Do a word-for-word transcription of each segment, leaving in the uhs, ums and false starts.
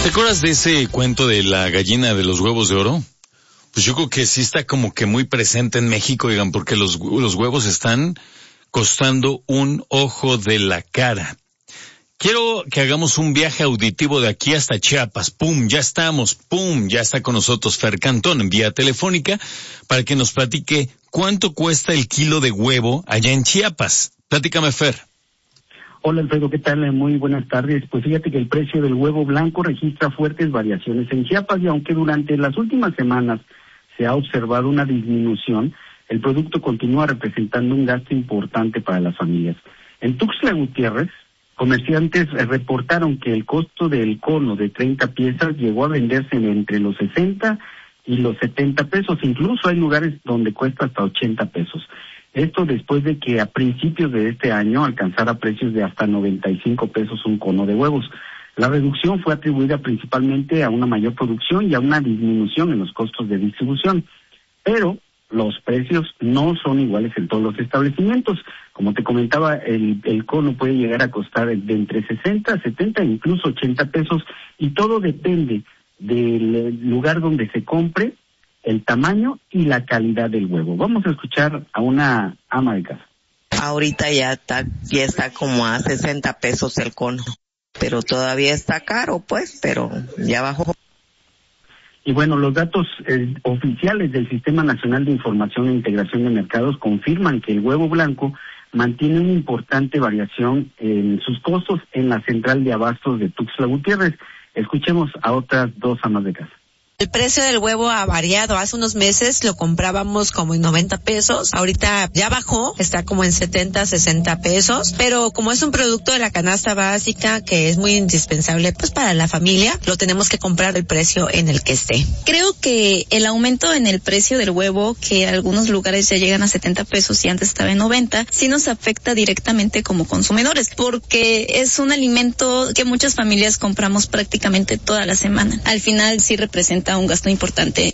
¿Te acuerdas de ese cuento de la gallina de los huevos de oro? Pues yo creo que sí está como que muy presente en México, digan, porque los, los huevos están costando un ojo de la cara. Quiero que hagamos un viaje auditivo de aquí hasta Chiapas. ¡Pum! Ya estamos. ¡Pum! Ya está con nosotros Fer Cantón en vía telefónica para que nos platique cuánto cuesta el kilo de huevo allá en Chiapas. Platícame, Fer. Hola, Alfredo, ¿qué tal? Muy buenas tardes. Pues fíjate que el precio del huevo blanco registra fuertes variaciones en Chiapas y aunque durante las últimas semanas se ha observado una disminución, el producto continúa representando un gasto importante para las familias. En Tuxtla Gutiérrez, comerciantes reportaron que el costo del cono de treinta piezas llegó a venderse entre los sesenta y los setenta pesos. Incluso hay lugares donde cuesta hasta ochenta pesos. Esto después de que a principios de este año alcanzara precios de hasta noventa y cinco pesos un cono de huevos. La reducción fue atribuida principalmente a una mayor producción y a una disminución en los costos de distribución. Pero los precios no son iguales en todos los establecimientos. Como te comentaba, el, el cono puede llegar a costar de entre sesenta, setenta e incluso ochenta pesos, y todo depende del lugar donde se compre, el tamaño y la calidad del huevo. Vamos a escuchar a una ama de casa. Ahorita ya está, ya está como a sesenta pesos el cono, pero todavía está caro, pues, pero ya bajó. Y bueno, los datos eh, oficiales del Sistema Nacional de Información e Integración de Mercados confirman que el huevo blanco mantiene una importante variación en sus costos en la central de abastos de Tuxtla Gutiérrez. Escuchemos a otras dos amas de casa. El precio del huevo ha variado. Hace unos meses lo comprábamos como en noventa pesos. Ahorita ya bajó, está como en setenta, sesenta pesos. Pero como es un producto de la canasta básica que es muy indispensable pues para la familia, lo tenemos que comprar el precio en el que esté. Creo que el aumento en el precio del huevo, que algunos lugares ya llegan a setenta pesos y antes estaba en noventa, sí nos afecta directamente como consumidores, porque es un alimento que muchas familias compramos prácticamente toda la semana. Al final sí representa un gasto importante.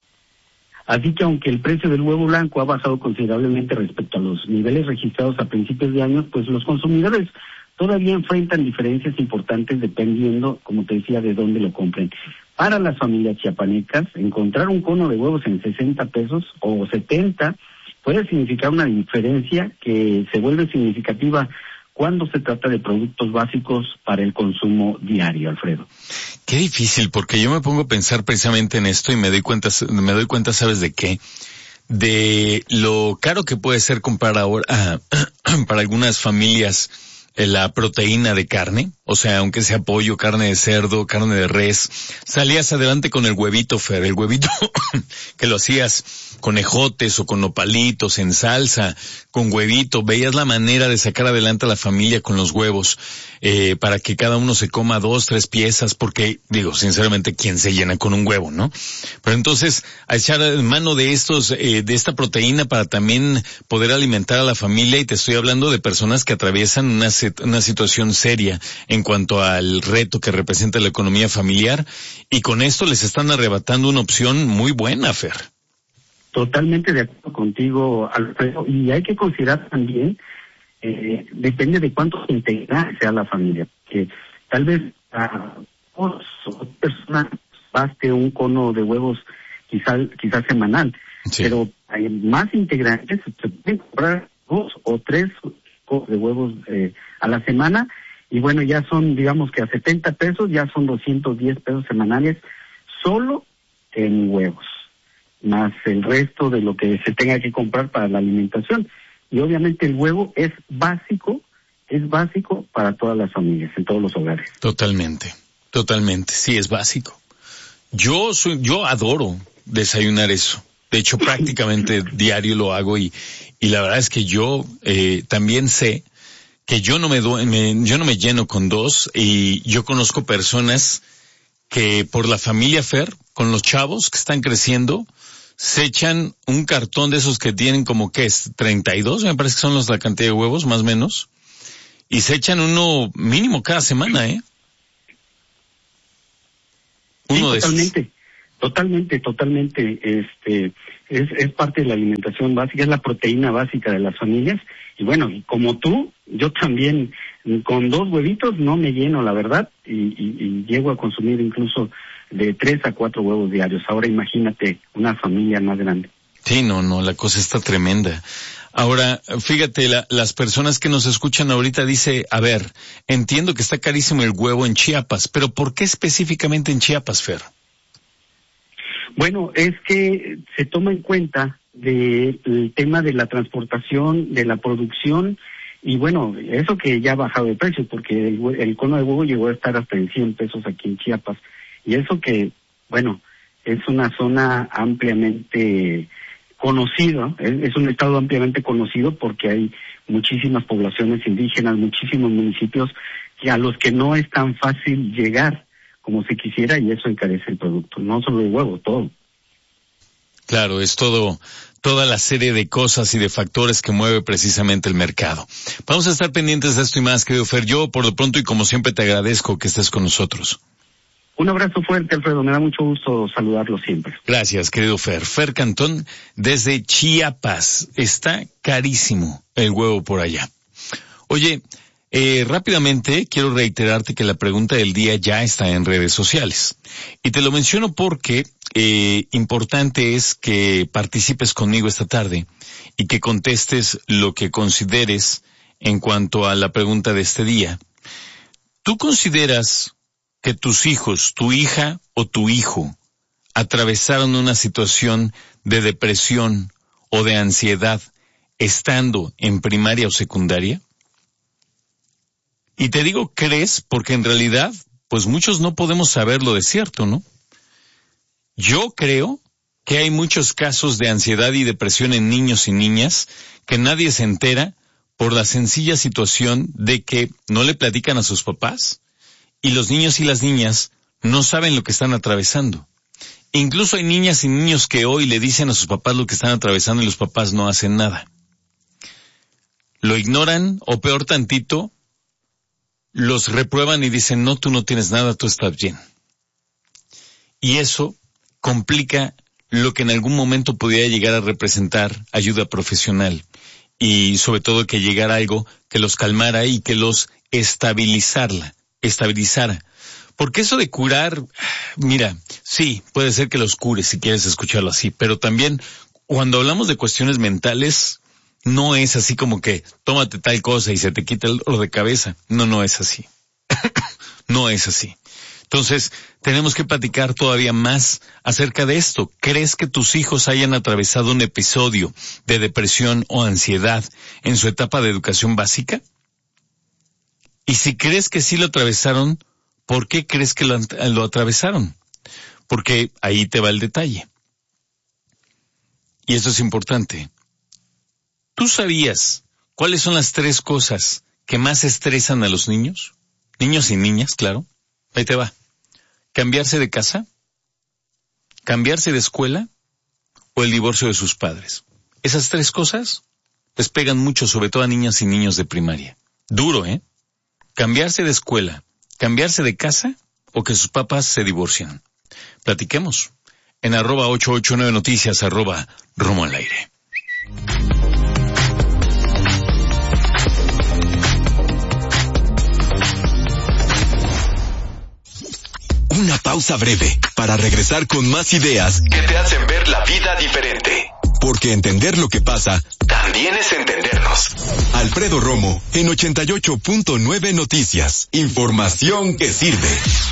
Así que aunque el precio del huevo blanco ha bajado considerablemente respecto a los niveles registrados a principios de año, pues los consumidores todavía enfrentan diferencias importantes dependiendo, como te decía, de dónde lo compren. Para las familias chiapanecas, encontrar un cono de huevos en sesenta pesos o setenta puede significar una diferencia que se vuelve significativa cuando se trata de productos básicos para el consumo diario, Alfredo. Qué difícil, porque yo me pongo a pensar precisamente en esto y me doy cuenta, me doy cuenta, ¿sabes de qué? De lo caro que puede ser comprar ahora para algunas familias la proteína de carne, o sea, aunque sea pollo, carne de cerdo, carne de res, salías adelante con el huevito, Fer, el huevito que lo hacías con ejotes o con nopalitos, en salsa, con huevito, veías la manera de sacar adelante a la familia con los huevos, eh, para que cada uno se coma dos, tres piezas, porque, digo, sinceramente, ¿quién se llena con un huevo, no? Pero entonces, a echar mano de estos, eh, de esta proteína para también poder alimentar a la familia, y te estoy hablando de personas que atraviesan una una situación seria en cuanto al reto que representa la economía familiar, y con esto les están arrebatando una opción muy buena, Fer. Totalmente de acuerdo contigo, Alfredo, y hay que considerar también, eh, depende de cuánto integrante sea la familia, que tal vez a dos personas baste un cono de huevos quizás quizás semanal, sí. Pero hay más integrantes, se pueden comprar dos o tres de huevos eh, a la semana, y bueno, ya son, digamos que a setenta pesos, ya son doscientos diez pesos semanales solo en huevos, más el resto de lo que se tenga que comprar para la alimentación. Y obviamente el huevo es básico, es básico para todas las familias, en todos los hogares. Totalmente, totalmente, sí, es básico. Yo soy, yo adoro desayunar eso. De hecho, prácticamente diario lo hago, y, y la verdad es que yo eh, también sé que yo no me, do, me yo no me lleno con dos, y yo conozco personas que por la familia, Fer, con los chavos que están creciendo, se echan un cartón de esos que tienen como que es treinta y dos, me parece que son los la cantidad de huevos, más o menos, y se echan uno mínimo cada semana, ¿eh? Uno sí, totalmente. de esos. Totalmente, totalmente, este, es, es parte de la alimentación básica, es la proteína básica de las familias, y bueno, como tú, yo también con dos huevitos no me lleno, la verdad, y, y, y llego a consumir incluso de tres a cuatro huevos diarios. Ahora imagínate una familia más grande. Sí, no, no, la cosa está tremenda. Ahora, fíjate, la, las personas que nos escuchan ahorita dice, a ver, entiendo que está carísimo el huevo en Chiapas, pero ¿por qué específicamente en Chiapas, Fer? Bueno, es que se toma en cuenta del tema de la transportación, de la producción, y bueno, eso que ya ha bajado de precio, porque el, el cono de huevo llegó a estar hasta en cien pesos aquí en Chiapas, y eso que, bueno, es una zona ampliamente conocida, es, es un estado ampliamente conocido porque hay muchísimas poblaciones indígenas, muchísimos municipios que a los que no es tan fácil llegar como se quisiera, y eso encarece el producto, no solo el huevo, todo. Claro, es todo, toda la serie de cosas y de factores que mueve precisamente el mercado. Vamos a estar pendientes de esto y más, querido Fer. Yo, por lo pronto, y como siempre, te agradezco que estés con nosotros. Un abrazo fuerte, Alfredo. Me da mucho gusto saludarlo siempre. Gracias, querido Fer. Fer Cantón, desde Chiapas. Está carísimo el huevo por allá. Oye, eh, rápidamente quiero reiterarte que la pregunta del día ya está en redes sociales. Y te lo menciono porque eh, importante es que participes conmigo esta tarde y que contestes lo que consideres en cuanto a la pregunta de este día. ¿Tú consideras que tus hijos, tu hija o tu hijo, atravesaron una situación de depresión o de ansiedad estando en primaria o secundaria? Y te digo crees porque en realidad, pues muchos no podemos saberlo de cierto, ¿no? Yo creo que hay muchos casos de ansiedad y depresión en niños y niñas que nadie se entera por la sencilla situación de que no le platican a sus papás y los niños y las niñas no saben lo que están atravesando. Incluso hay niñas y niños que hoy le dicen a sus papás lo que están atravesando y los papás no hacen nada. Lo ignoran o peor tantito, los reprueban y dicen, no, tú no tienes nada, tú estás bien. Y eso complica lo que en algún momento pudiera llegar a representar ayuda profesional y sobre todo que llegara algo que los calmara y que los estabilizarla, estabilizara. Porque eso de curar, mira, sí, puede ser que los cures si quieres escucharlo así, pero también cuando hablamos de cuestiones mentales, no es así como que tómate tal cosa y se te quita el dolor de cabeza. No, no es así. No es así. Entonces, tenemos que platicar todavía más acerca de esto. ¿Crees que tus hijos hayan atravesado un episodio de depresión o ansiedad en su etapa de educación básica? Y si crees que sí lo atravesaron, ¿por qué crees que lo, lo atravesaron? Porque ahí te va el detalle. Y esto es importante. ¿Tú sabías cuáles son las tres cosas que más estresan a los niños? Niños y niñas, claro. Ahí te va. ¿Cambiarse de casa? ¿Cambiarse de escuela? ¿O el divorcio de sus padres? Esas tres cosas les pegan mucho, sobre todo a niñas y niños de primaria. Duro, ¿eh? Cambiarse de escuela, cambiarse de casa o que sus papás se divorcian. Platiquemos en arroba ocho ocho nueve noticias, arroba Romo al aire. Una pausa breve para regresar con más ideas que te hacen ver la vida diferente. Porque entender lo que pasa también es entendernos. Alfredo Romo en ochenta y ocho punto nueve Noticias. Información que sirve.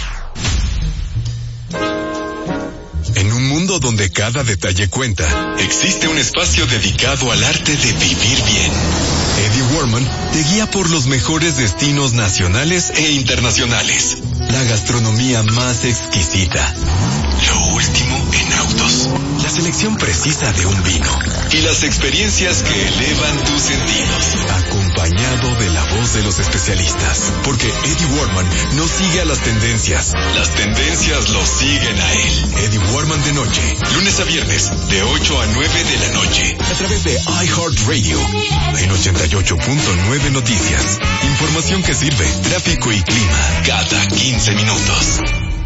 En un mundo donde cada detalle cuenta, existe un espacio dedicado al arte de vivir bien. Eddie Warman te guía por los mejores destinos nacionales e internacionales. La gastronomía más exquisita. Lo último en autos. La selección precisa de un vino. Y las experiencias que elevan tus sentidos. Acompañado de la voz de los especialistas. Porque Eddie Warman no sigue a las tendencias. Las tendencias lo siguen a él. Eddie Warman de noche. Lunes a viernes, de ocho a nueve de la noche. A través de iHeartRadio. En ochenta y ocho punto nueve Noticias. Información que sirve. Tráfico y clima. Cada quince minutos.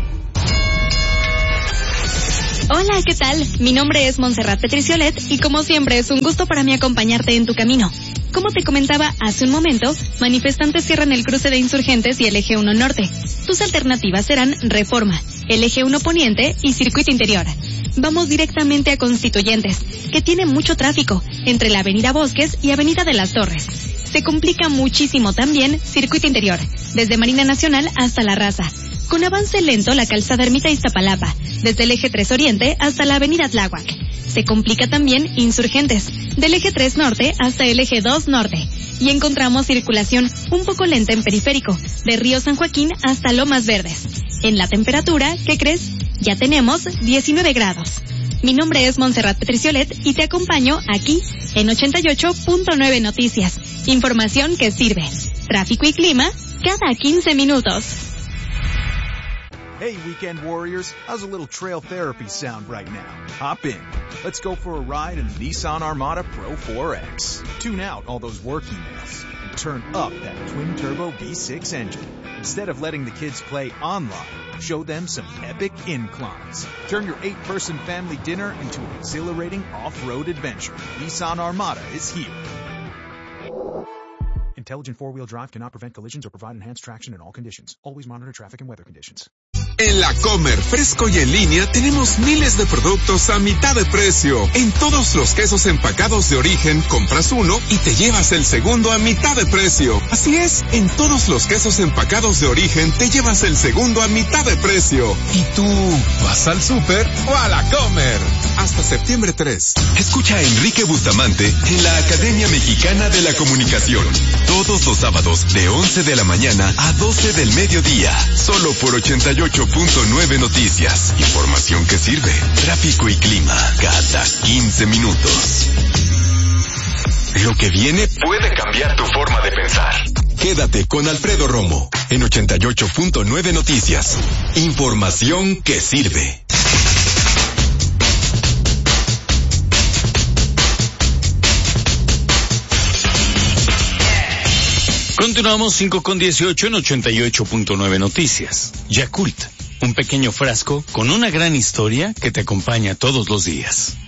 Hola, ¿qué tal? Mi nombre es Montserrat Petriciolet y como siempre es un gusto para mí acompañarte en tu camino. Como te comentaba hace un momento, manifestantes cierran el cruce de Insurgentes y el Eje uno Norte. Tus alternativas serán Reforma, el Eje uno Poniente y Circuito Interior. Vamos directamente a Constituyentes, que tiene mucho tráfico, entre la Avenida Bosques y Avenida de las Torres. Se complica muchísimo también Circuito Interior, desde Marina Nacional hasta La Raza. Con avance lento la calzada Ermita Iztapalapa, desde el Eje tres Oriente hasta la Avenida Tláhuac. Se complica también Insurgentes, del Eje tres Norte hasta el Eje dos Norte. Y encontramos circulación un poco lenta en Periférico, de Río San Joaquín hasta Lomas Verdes. En la temperatura, ¿qué crees? Ya tenemos diecinueve grados. Mi nombre es Montserrat Petriciolet y te acompaño aquí en ochenta y ocho punto nueve Noticias. Información que sirve. Tráfico y clima cada quince minutos. Hey, weekend warriors, how's a little trail therapy sound right now? Hop in. Let's go for a ride in the Nissan Armada Pro four X. Tune out all those work emails and turn up that twin-turbo V six engine. Instead of letting the kids play online, show them some epic inclines. Turn your eight-person family dinner into an exhilarating off-road adventure. Nissan Armada is here. Intelligent four-wheel drive cannot prevent collisions or provide enhanced traction in all conditions. Always monitor traffic and weather conditions. En La Comer, fresco y en línea, tenemos miles de productos a mitad de precio. En todos los quesos empacados de origen, compras uno y te llevas el segundo a mitad de precio. Así es, en todos los quesos empacados de origen, te llevas el segundo a mitad de precio. ¿Y tú, vas al súper o a La Comer? Hasta septiembre tres. Escucha a Enrique Bustamante en la Academia Mexicana de la Comunicación. Todos los sábados de once de la mañana a doce del mediodía. Solo por ochenta y ocho punto nueve Noticias. Información que sirve. Tráfico y clima cada quince minutos. Lo que viene puede cambiar tu forma de pensar. Quédate con Alfredo Romo en ochenta y ocho punto nueve Noticias. Información que sirve. Continuamos cinco con dieciocho en ochenta y ocho punto nueve Noticias. Yakult, un pequeño frasco con una gran historia que te acompaña todos los días.